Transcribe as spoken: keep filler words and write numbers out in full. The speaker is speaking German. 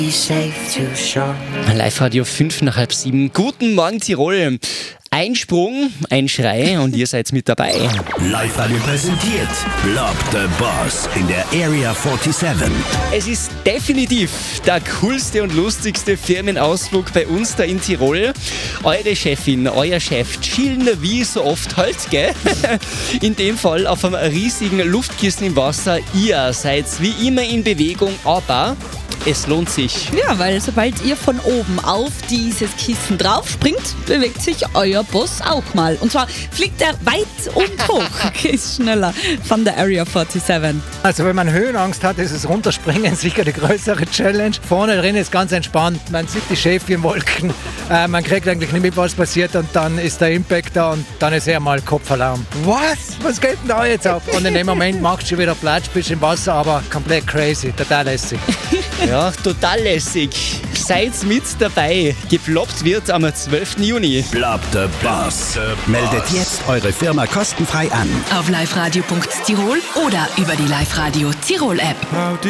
Live-Radio fünf nach halb sieben. Guten Morgen Tirol. Ein Sprung, ein Schrei und ihr seid mit dabei. Live-Radio präsentiert Block the Boss in der Area siebenundvierzig. Es ist definitiv der coolste und lustigste Firmenausflug bei uns da in Tirol. Eure Chefin, euer Chef chillen wie so oft halt, gell? In dem Fall auf einem riesigen Luftkissen im Wasser. Ihr seid wie immer in Bewegung, aber es lohnt sich. Ja, weil sobald ihr von oben auf dieses Kissen drauf springt, bewegt sich euer Boss auch mal. Und zwar fliegt er weit und hoch, ist schneller von der Area siebenundvierzig. Also wenn man Höhenangst hat, ist das Runterspringen sicher die größere Challenge. Vorne drin ist ganz entspannt, man sieht die Schäfchenwolken, äh, man kriegt eigentlich nicht mit, was passiert und dann ist der Impact da und dann ist eher mal Kopfalarm. Was? Was geht denn da jetzt ab? Und in dem Moment machst du schon wieder Platsch, bist im Wasser, aber komplett crazy, total lässig. Ja, total lässig. Seid mit dabei. Geploppt wird am zwölften Juni. Block the Boss. Meldet jetzt eure Firma kostenfrei an. Auf liveradio punkt tirol oder über die Live-Radio Tirol-App.